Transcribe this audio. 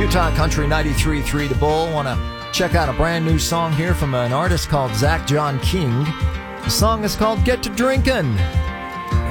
Utah Country 93.3 The Bull. Want to check out a brand new song here from an artist called Zach John King. The song is called Get to Drinkin'.